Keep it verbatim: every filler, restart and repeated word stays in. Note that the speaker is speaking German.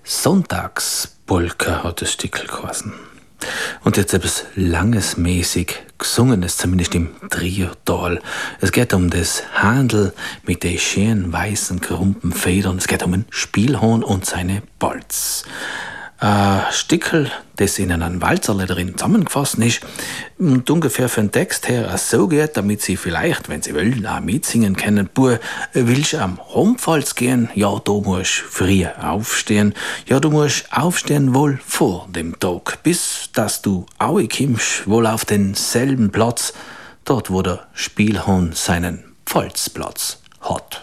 Sonntagspolka hat das Stückel geheißen. Und jetzt etwas Langes mäßig Gesungenes, zumindest im Trio-Tal. Es geht um das Handel mit den schönen weißen krumpen Federn. Es geht um einen Spielhahn und seine Balz. Ein Stickel, das in einem Walzerle drin zusammengefasst ist und ungefähr für den Text her so geht, damit Sie vielleicht, wenn Sie wollen, auch mitsingen können. Buh, willst du am Rumpfalz gehen? Ja, du musst früh aufstehen. Ja, du musst aufstehen wohl vor dem Tag, bis dass du auch kommst, wohl auf denselben Platz, dort wo der Spielhahn seinen Pfalzplatz hat.